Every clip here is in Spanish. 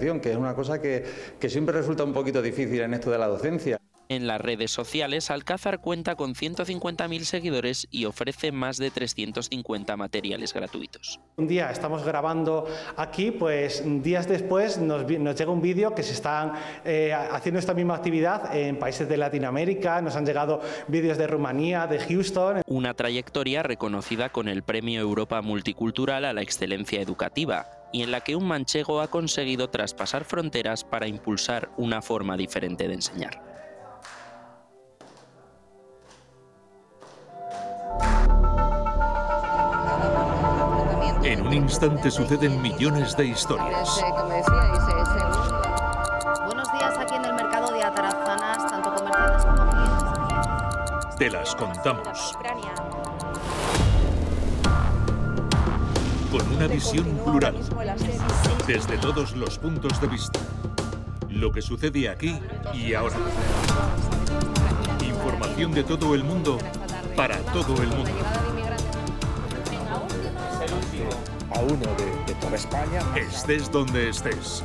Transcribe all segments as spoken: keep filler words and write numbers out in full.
atención, que es una cosa que, que siempre resulta un poquito difícil en esto de la docencia. En las redes sociales, Alcázar cuenta con ciento cincuenta mil seguidores y ofrece más de trescientos cincuenta materiales gratuitos. Un día estamos grabando aquí, pues días después nos, nos llega un vídeo que se están eh, haciendo esta misma actividad en países de Latinoamérica, nos han llegado vídeos de Rumanía, de Houston. Una trayectoria reconocida con el Premio Europa Multicultural a la Excelencia Educativa, y en la que un manchego ha conseguido traspasar fronteras para impulsar una forma diferente de enseñar. En un instante suceden millones de historias. Buenos días aquí en el mercado de Atarazanas, tanto comerciantes como clientes. Te las contamos. Con una visión plural, desde todos los puntos de vista. Lo que sucede aquí y ahora. Información de todo el mundo para todo el mundo. A uno de, de toda España. Estés donde estés.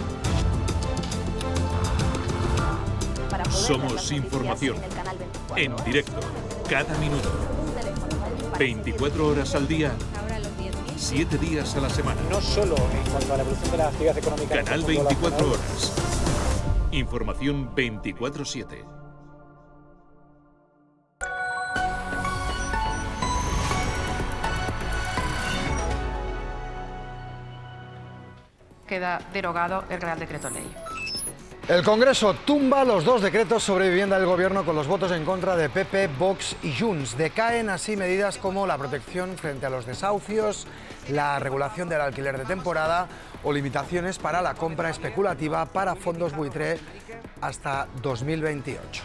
Somos información. En directo, cada minuto. veinticuatro horas al día, siete días a la semana. No solo en cuanto a la evolución de la actividad económica. Canal veinticuatro horas. Información veinticuatro siete. Queda derogado el Real Decreto Ley. El Congreso tumba los dos decretos sobre vivienda del Gobierno con los votos en contra de P P, Vox y Junts. Decaen así medidas como la protección frente a los desahucios, la regulación del alquiler de temporada o limitaciones para la compra especulativa para fondos buitre hasta dos mil veintiocho.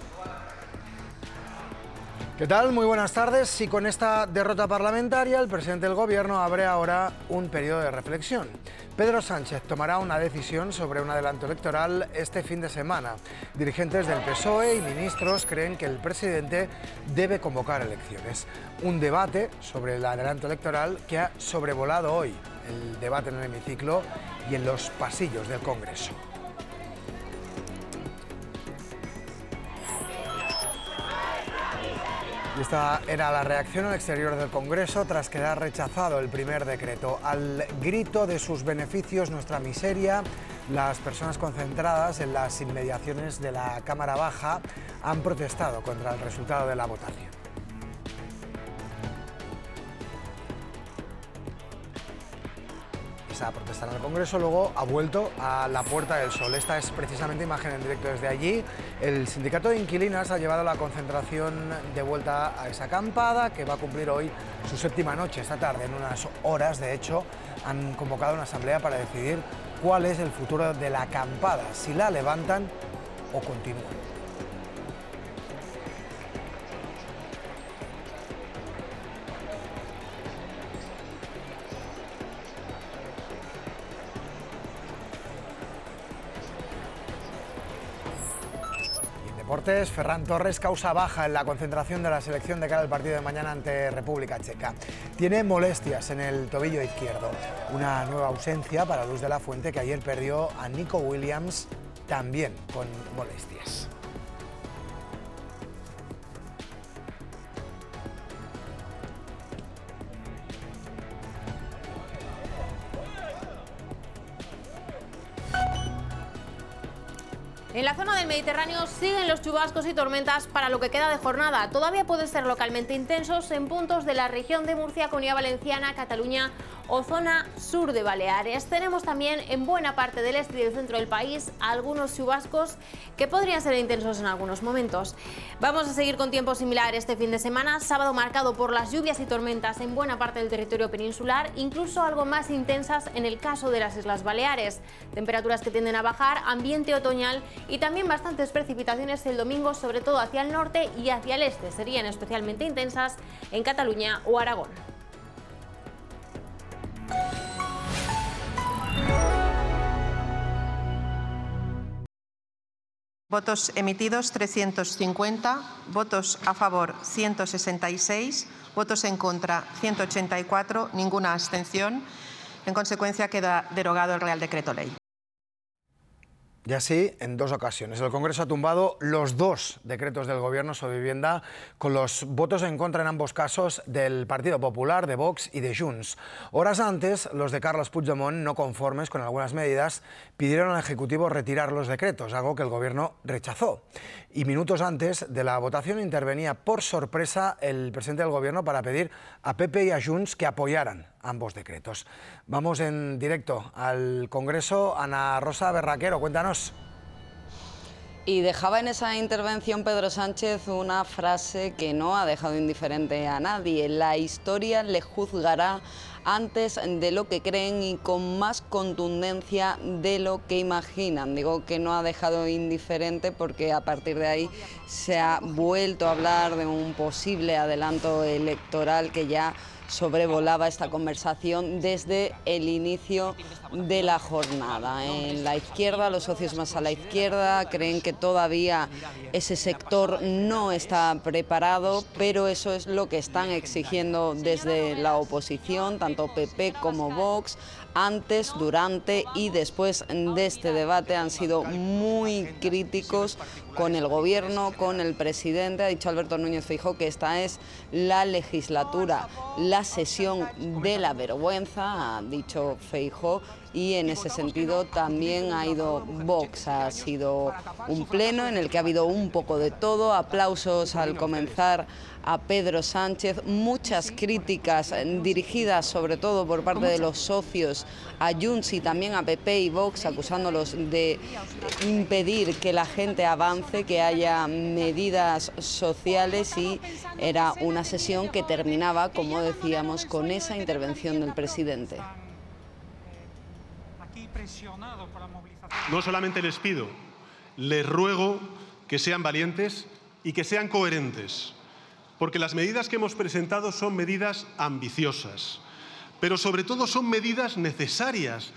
¿Qué tal? Muy buenas tardes. Y con esta derrota parlamentaria, el presidente del Gobierno abre ahora un periodo de reflexión. Pedro Sánchez tomará una decisión sobre un adelanto electoral este fin de semana. Dirigentes del P S O E y ministros creen que el presidente debe convocar elecciones. Un debate sobre el adelanto electoral que ha sobrevolado hoy el debate en el hemiciclo y en los pasillos del Congreso. Esta era la reacción al exterior del Congreso tras quedar rechazado el primer decreto. Al grito de sus beneficios, nuestra miseria, las personas concentradas en las inmediaciones de la Cámara Baja han protestado contra el resultado de la votación. Esa protesta en el Congreso luego ha vuelto a la Puerta del Sol. Esta es precisamente imagen en directo desde allí. El sindicato de inquilinas ha llevado la concentración de vuelta a esa acampada que va a cumplir hoy su séptima noche. Esta tarde, en unas horas, de hecho, han convocado una asamblea para decidir cuál es el futuro de la acampada, si la levantan o continúan. Deportes, Ferran Torres causa baja en la concentración de la selección de cara al partido de mañana ante República Checa. Tiene molestias en el tobillo izquierdo. Una nueva ausencia para Luis de la Fuente, que ayer perdió a Nico Williams, también con molestias. En la zona del Mediterráneo siguen los chubascos y tormentas para lo que queda de jornada. Todavía pueden ser localmente intensos en puntos de la región de Murcia, Comunidad Valenciana, Cataluña o zona sur de Baleares. Tenemos también en buena parte del este y del centro del país algunos chubascos que podrían ser intensos en algunos momentos. Vamos a seguir con tiempo similar este fin de semana, sábado marcado por las lluvias y tormentas en buena parte del territorio peninsular, incluso algo más intensas en el caso de las Islas Baleares. Temperaturas que tienden a bajar, ambiente otoñal y también bastantes precipitaciones el domingo, sobre todo hacia el norte y hacia el este. Serían especialmente intensas en Cataluña o Aragón. Votos emitidos trescientos cincuenta, votos a favor ciento sesenta y seis, votos en contra ciento ochenta y cuatro, ninguna abstención. En consecuencia, queda derogado el Real Decreto Ley. Y así, en dos ocasiones. El Congreso ha tumbado los dos decretos del Gobierno sobre vivienda, con los votos en contra en ambos casos del Partido Popular, de Vox y de Junts. Horas antes, los de Carles Puigdemont, no conformes con algunas medidas, pidieron al Ejecutivo retirar los decretos, algo que el Gobierno rechazó. Y minutos antes de la votación intervenía por sorpresa el presidente del Gobierno para pedir a P P y a Junts que apoyaran ambos decretos. Vamos en directo al Congreso. Ana Rosa Berraquero, cuéntanos. Y dejaba en esa intervención Pedro Sánchez una frase que no ha dejado indiferente a nadie: la historia le juzgará antes de lo que creen y con más contundencia de lo que imaginan. Digo que no ha dejado indiferente porque a partir de ahí se ha vuelto a hablar de un posible adelanto electoral que ya sobrevolaba esta conversación desde el inicio de la jornada. En la izquierda, los socios más a la izquierda creen que todavía ese sector no está preparado, pero eso es lo que están exigiendo desde la oposición, tanto P P como Vox. Antes, durante y después de este debate han sido muy críticos con el Gobierno, con el presidente. Ha dicho Alberto Núñez Feijóo que esta es la legislatura, la sesión de la vergüenza, ha dicho Feijóo, y en ese sentido también ha ido Vox. Ha sido un pleno en el que ha habido un poco de todo, aplausos al comenzar a Pedro Sánchez, muchas críticas dirigidas sobre todo por parte de los socios a Junts y también a P P y Vox, acusándolos de impedir que la gente avance, que haya medidas sociales, y era una sesión que terminaba, como decíamos, con esa intervención del presidente. No solamente les pido, les ruego que sean valientes y que sean coherentes, porque las medidas que hemos presentado son medidas ambiciosas, pero sobre todo son medidas necesarias.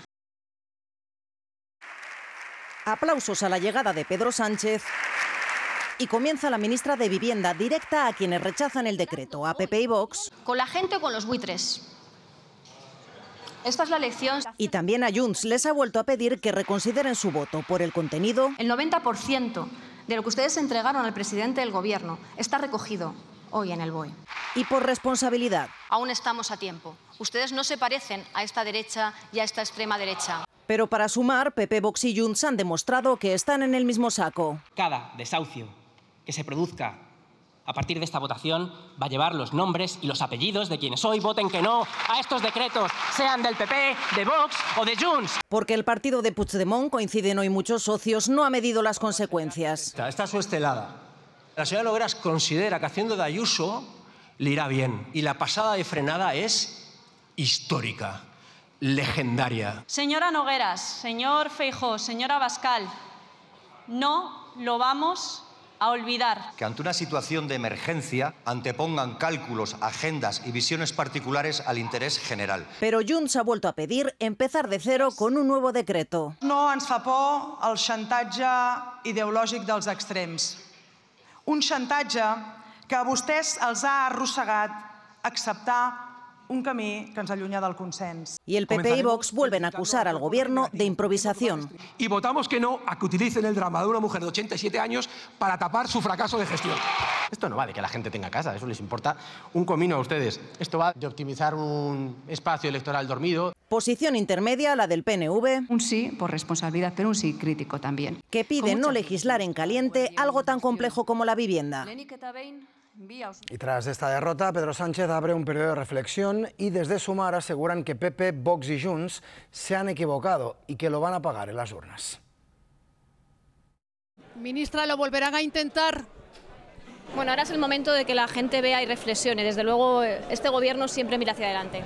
Aplausos a la llegada de Pedro Sánchez y comienza la ministra de Vivienda directa a quienes rechazan el decreto, a P P y Vox. ¿Con la gente o con los buitres? Esta es la lección. Y también a Junts les ha vuelto a pedir que reconsideren su voto por el contenido. El noventa por ciento de lo que ustedes entregaron al presidente del Gobierno está recogido hoy en el B O E. Y por responsabilidad. Aún estamos a tiempo. Ustedes no se parecen a esta derecha y a esta extrema derecha. Pero para sumar, P P, Vox y Junts han demostrado que están en el mismo saco. Cada desahucio que se produzca a partir de esta votación va a llevar los nombres y los apellidos de quienes hoy voten que no a estos decretos, sean del P P, de Vox o de Junts. Porque el partido de Puigdemont, coinciden hoy muchos socios, no ha medido las consecuencias. Esta es su estelada. La señora Nogueras considera que haciendo de Ayuso le irá bien. Y la pasada de frenada es histórica, legendaria. Señora Nogueras, señor Feijóo, señora Abascal, no lo vamos a olvidar. Que ante una situación de emergencia antepongan cálculos, agendas y visiones particulares al interés general. Pero Junts ha vuelto a pedir empezar de cero con un nuevo decreto. No ens fa por el xantatge ideològic dels extrems. Un xantatge que a vostès els ha arrossegat acceptar un camí que ens allunya del consens. Y el P P y Vox vuelven a acusar al Gobierno de improvisación. Y votamos que no a que utilicen el drama de una mujer de ochenta y siete años para tapar su fracaso de gestión. Esto no va de que la gente tenga casa, eso les importa un comino a ustedes. Esto va de optimizar un espacio electoral dormido. Posición intermedia, la del P N V. Un sí por responsabilidad, pero un sí crítico también. Que pide no legislar en caliente algo tan complejo como la vivienda. Y tras esta derrota, Pedro Sánchez abre un periodo de reflexión y desde Sumar aseguran que P P, Vox y Junts se han equivocado y que lo van a pagar en las urnas. Ministra, ¿lo volverán a intentar? Bueno, ahora es el momento de que la gente vea y reflexione. Desde luego, este Gobierno siempre mira hacia adelante.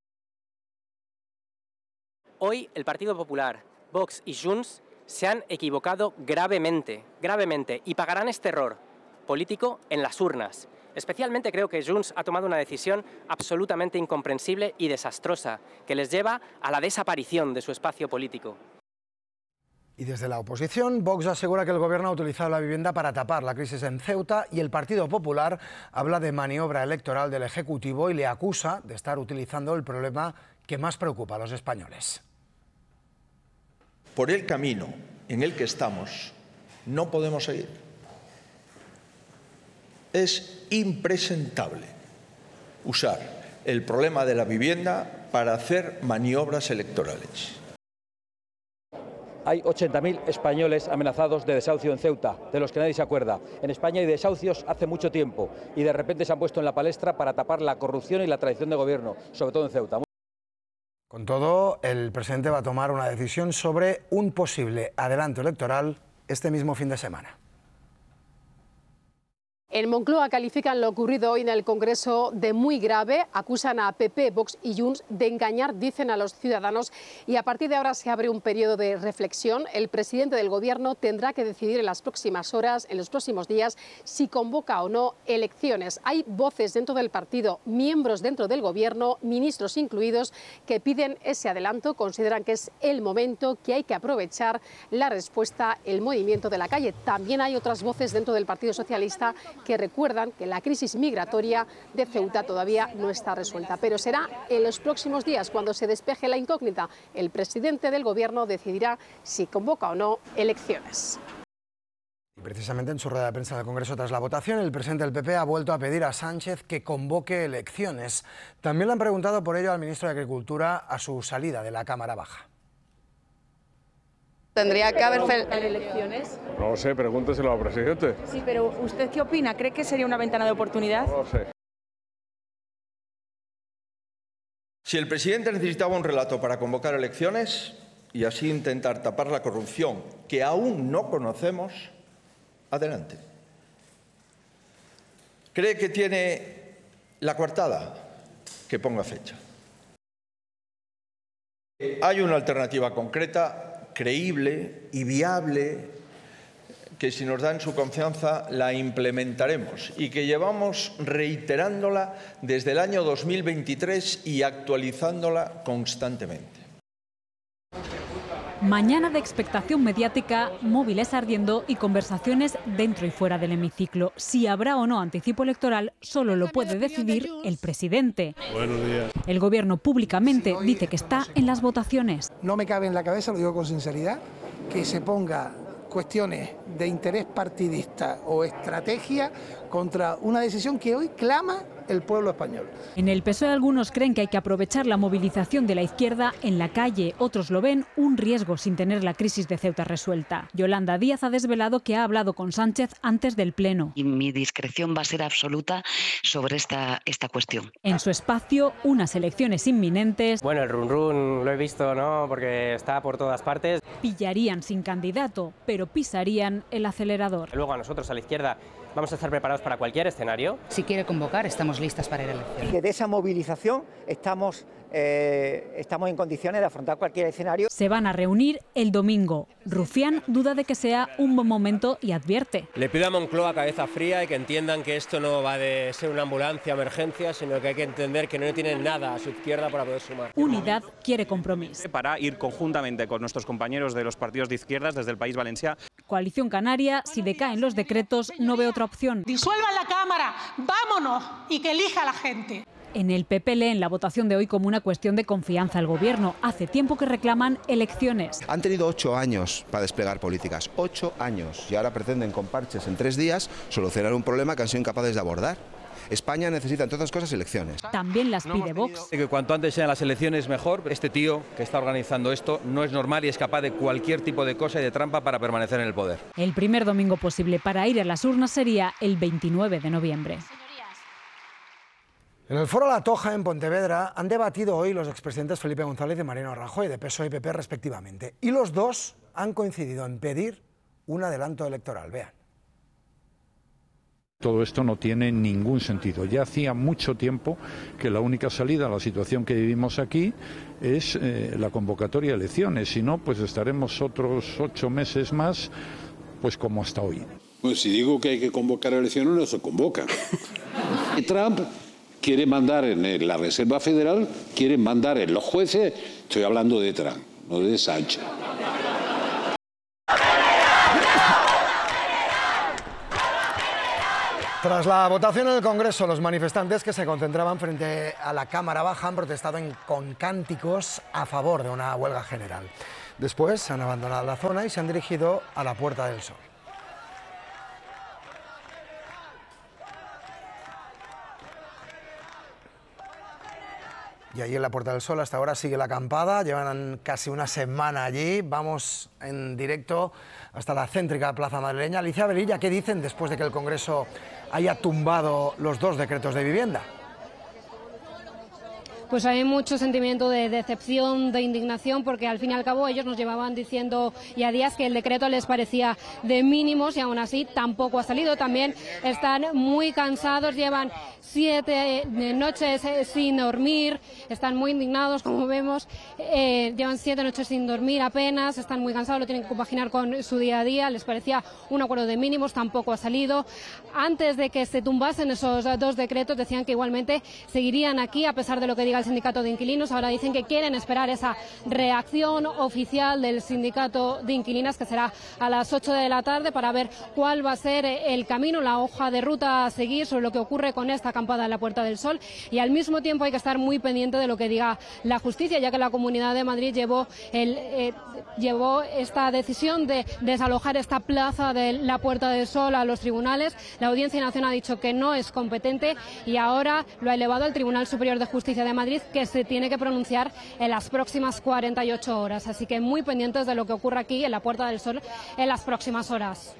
Hoy el Partido Popular, Vox y Junts se han equivocado gravemente, gravemente, y pagarán este error político en las urnas. Especialmente creo que Junts ha tomado una decisión absolutamente incomprensible y desastrosa, que les lleva a la desaparición de su espacio político. Y desde la oposición, Vox asegura que el Gobierno ha utilizado la vivienda para tapar la crisis en Ceuta y el Partido Popular habla de maniobra electoral del Ejecutivo y le acusa de estar utilizando el problema que más preocupa a los españoles. Por el camino, en el que estamos, no podemos seguir. Es impresentable usar el problema de la vivienda para hacer maniobras electorales. Hay ochenta mil españoles amenazados de desahucio en Ceuta, de los que nadie se acuerda. En España hay desahucios hace mucho tiempo y de repente se han puesto en la palestra para tapar la corrupción y la traición de gobierno, sobre todo en Ceuta. Con todo, el presidente va a tomar una decisión sobre un posible adelanto electoral este mismo fin de semana. En Moncloa califican lo ocurrido hoy en el Congreso de muy grave, acusan a P P, Vox y Junts de engañar, dicen, a los ciudadanos, y a partir de ahora se abre un periodo de reflexión. El presidente del Gobierno tendrá que decidir en las próximas horas, en los próximos días, si convoca o no elecciones. Hay voces dentro del partido, miembros dentro del Gobierno, ministros incluidos, que piden ese adelanto, consideran que es el momento, que hay que aprovechar la respuesta, el movimiento de la calle. También hay otras voces dentro del Partido Socialista que recuerdan que la crisis migratoria de Ceuta todavía no está resuelta. Pero será en los próximos días, cuando se despeje la incógnita. El presidente del Gobierno decidirá si convoca o no elecciones. Y precisamente en su rueda de prensa en el Congreso tras la votación, el presidente del P P ha vuelto a pedir a Sánchez que convoque elecciones. También le han preguntado por ello al ministro de Agricultura a su salida de la Cámara Baja. Tendría que haber elecciones. No lo sé, pregúnteselo al presidente. Sí, pero ¿usted qué opina? ¿Cree que sería una ventana de oportunidad? No lo sé. Si el presidente necesitaba un relato para convocar elecciones y así intentar tapar la corrupción que aún no conocemos, adelante. ¿Cree que tiene la coartada? Que ponga fecha. Hay una alternativa concreta, creíble y viable, que si nos dan su confianza la implementaremos y que llevamos reiterándola desde el año dos mil veintitrés y actualizándola constantemente. Mañana de expectación mediática, móviles ardiendo y conversaciones dentro y fuera del hemiciclo. Si habrá o no anticipo electoral solo lo puede decidir el presidente. Buenos días. El Gobierno públicamente dice que está en las votaciones. No me cabe en la cabeza, lo digo con sinceridad, que se ponga cuestiones de interés partidista o estrategia contra una decisión que hoy clama el pueblo español. En el P S O E algunos creen que hay que aprovechar la movilización de la izquierda en la calle, otros lo ven un riesgo sin tener la crisis de Ceuta resuelta. Yolanda Díaz ha desvelado que ha hablado con Sánchez antes del Pleno. Y mi discreción va a ser absoluta sobre esta, esta cuestión. En su espacio, unas elecciones inminentes. Bueno, el run run lo he visto, ¿no? Porque está por todas partes. Pillarían sin candidato, pero pisarían el acelerador. Luego a nosotros, a la izquierda, vamos a estar preparados para cualquier escenario. Si quiere convocar, estamos listas para ir a elecciones. Que de esa movilización estamos, eh, estamos en condiciones de afrontar cualquier escenario. Se van a reunir el domingo. Rufián duda de que sea un buen momento y advierte. Le pido a Moncloa cabeza fría y que entiendan que esto no va de ser una ambulancia emergencia, sino que hay que entender que no tienen nada a su izquierda para poder sumar. Unidad quiere compromiso. Para ir conjuntamente con nuestros compañeros de los partidos de izquierdas desde el País Valencià. Coalición Canaria, si decaen los decretos, no ve otra opción. Disuelvan la Cámara, vámonos y que elija la gente. En el P P leen la votación de hoy como una cuestión de confianza al Gobierno. Hace tiempo que reclaman elecciones. Han tenido ocho años para desplegar políticas, ocho años, y ahora pretenden con parches en tres días solucionar un problema que han sido incapaces de abordar. España necesita, entre otras cosas, elecciones. También las pide Vox. Que cuanto antes sean las elecciones mejor. Este tío que está organizando esto no es normal y es capaz de cualquier tipo de cosa y de trampa para permanecer en el poder. El primer domingo posible para ir a las urnas sería el veintinueve de noviembre. En el Foro La Toja, en Pontevedra, han debatido hoy los expresidentes Felipe González y Mariano Rajoy, de P S O E y P P respectivamente. Y los dos han coincidido en pedir un adelanto electoral. Vean. Todo esto no tiene ningún sentido. Ya hacía mucho tiempo que la única salida a la situación que vivimos aquí es eh, la convocatoria de elecciones. Si no, pues estaremos otros ocho meses más, pues como hasta hoy. Pues si digo que hay que convocar elecciones, no se convoca. Y Trump quiere mandar en la Reserva Federal, quiere mandar en los jueces, estoy hablando de Trump, no de Sánchez. Tras la votación en el Congreso, los manifestantes que se concentraban frente a la Cámara Baja han protestado en, con cánticos a favor de una huelga general. Después han abandonado la zona y se han dirigido a la Puerta del Sol. Y allí en la Puerta del Sol hasta ahora sigue la acampada, llevan casi una semana allí. Vamos en directo hasta la céntrica Plaza Madrileña. Alicia Velilla, ¿qué dicen después de que el Congreso haya tumbado los dos decretos de vivienda? Pues hay mucho sentimiento de decepción, de indignación, porque al fin y al cabo ellos nos llevaban diciendo ya días que el decreto les parecía de mínimos y aún así tampoco ha salido. También están muy cansados, llevan siete noches sin dormir, están muy indignados, como vemos, eh, llevan siete noches sin dormir apenas, están muy cansados, lo tienen que compaginar con su día a día, les parecía un acuerdo de mínimos, tampoco ha salido. Antes de que se tumbasen esos dos decretos decían que igualmente seguirían aquí a pesar de lo que diga el sindicato de inquilinos. Ahora dicen que quieren esperar esa reacción oficial del sindicato de inquilinas, que será a las ocho de la tarde, para ver cuál va a ser el camino, la hoja de ruta a seguir sobre lo que ocurre con esta acampada en la Puerta del Sol. Y al mismo tiempo hay que estar muy pendiente de lo que diga la justicia, ya que la Comunidad de Madrid llevó, el, eh, llevó esta decisión de desalojar esta plaza de la Puerta del Sol a los tribunales. La Audiencia Nacional ha dicho que no es competente y ahora lo ha elevado al Tribunal Superior de Justicia de Madrid, que se tiene que pronunciar en las próximas cuarenta y ocho horas. Así que muy pendientes de lo que ocurra aquí en la Puerta del Sol en las próximas horas.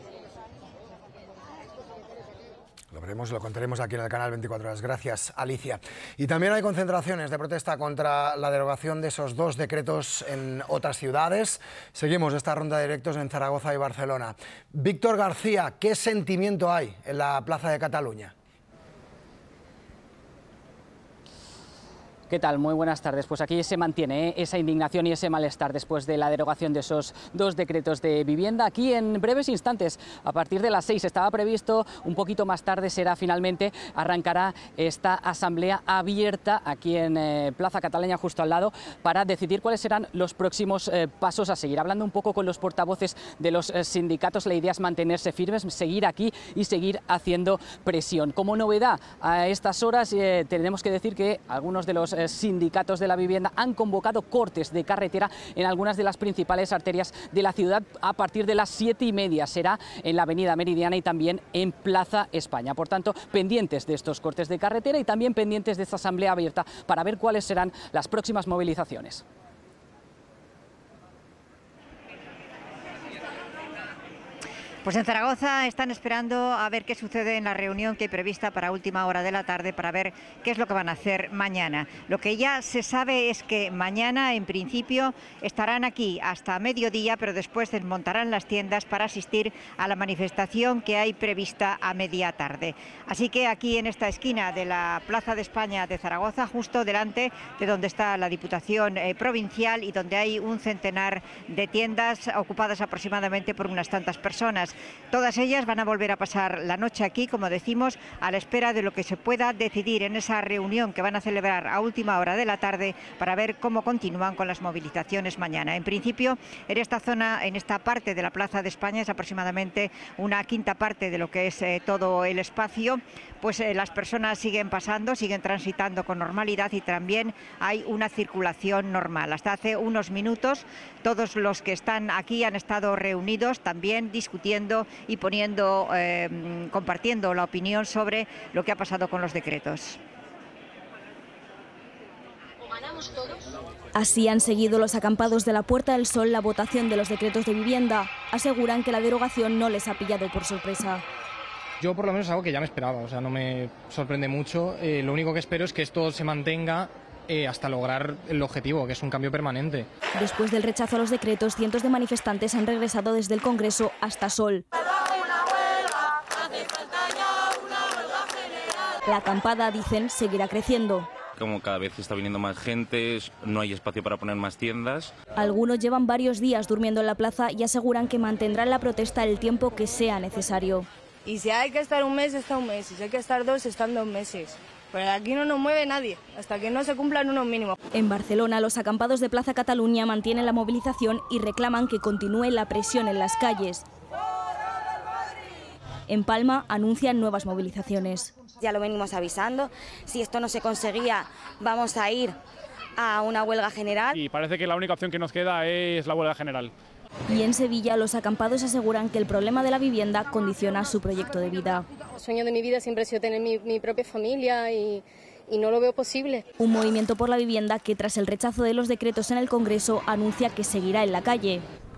Lo veremos, lo contaremos aquí en el canal veinticuatro horas. Gracias, Alicia. Y también hay concentraciones de protesta contra la derogación de esos dos decretos en otras ciudades. Seguimos esta ronda de directos en Zaragoza y Barcelona. Víctor García, ¿qué sentimiento hay en la Plaza de Cataluña? ¿Qué tal? Muy buenas tardes. Pues aquí se mantiene ¿eh? esa indignación y ese malestar después de la derogación de esos dos decretos de vivienda. Aquí en breves instantes, a partir de las seis, estaba previsto, un poquito más tarde será finalmente, arrancará esta asamblea abierta aquí en eh, Plaza Cataluña, justo al lado, para decidir cuáles serán los próximos eh, pasos a seguir. Hablando un poco con los portavoces de los eh, sindicatos, la idea es mantenerse firmes, seguir aquí y seguir haciendo presión. Como novedad, a estas horas eh, tenemos que decir que algunos de los sindicatos de la vivienda han convocado cortes de carretera en algunas de las principales arterias de la ciudad a partir de las siete y media. Será en la Avenida Meridiana y también en Plaza España. Por tanto, pendientes de estos cortes de carretera y también pendientes de esta asamblea abierta para ver cuáles serán las próximas movilizaciones. Pues en Zaragoza están esperando a ver qué sucede en la reunión que hay prevista para última hora de la tarde, para ver qué es lo que van a hacer mañana. Lo que ya se sabe es que mañana, en principio, estarán aquí hasta mediodía, pero después desmontarán las tiendas para asistir a la manifestación que hay prevista a media tarde. Así que aquí en esta esquina de la Plaza de España de Zaragoza, justo delante de donde está la Diputación eh, Provincial y donde hay un centenar de tiendas ocupadas aproximadamente por unas tantas personas. Todas ellas van a volver a pasar la noche aquí, como decimos, a la espera de lo que se pueda decidir en esa reunión que van a celebrar a última hora de la tarde para ver cómo continúan con las movilizaciones mañana. En principio, en esta zona, en esta parte de la Plaza de España, es aproximadamente una quinta parte de lo que es eh, todo el espacio, pues eh, las personas siguen pasando, siguen transitando con normalidad y también hay una circulación normal. Hasta hace unos minutos todos los que están aquí han estado reunidos también discutiendo y poniendo, eh, compartiendo la opinión sobre lo que ha pasado con los decretos. Así han seguido los acampados de la Puerta del Sol la votación de los decretos de vivienda. Aseguran que la derogación no les ha pillado por sorpresa. Yo por lo menos algo que ya me esperaba, o sea, no me sorprende mucho. Eh, lo único que espero es que esto se mantenga eh, hasta lograr el objetivo, que es un cambio permanente. Después del rechazo a los decretos, cientos de manifestantes han regresado desde el Congreso hasta Sol. La acampada, dicen, seguirá creciendo. Como cada vez está viniendo más gente, no hay espacio para poner más tiendas. Algunos llevan varios días durmiendo en la plaza y aseguran que mantendrán la protesta el tiempo que sea necesario. Y si hay que estar un mes, está un mes. Y si hay que estar dos, están dos meses. Pero aquí no nos mueve nadie, hasta que no se cumplan unos mínimos. En Barcelona, los acampados de Plaza Cataluña mantienen la movilización y reclaman que continúe la presión en las calles. En Palma anuncian nuevas movilizaciones. Ya lo venimos avisando, si esto no se conseguía, vamos a ir a una huelga general. Y parece que la única opción que nos queda es la huelga general. Y en Sevilla los acampados aseguran que el problema de la vivienda condiciona su proyecto de vida. El sueño de mi vida siempre ha sido tener mi, mi propia familia y, y no lo veo posible. Un movimiento por la vivienda que tras el rechazo de los decretos en el Congreso anuncia que seguirá en la calle.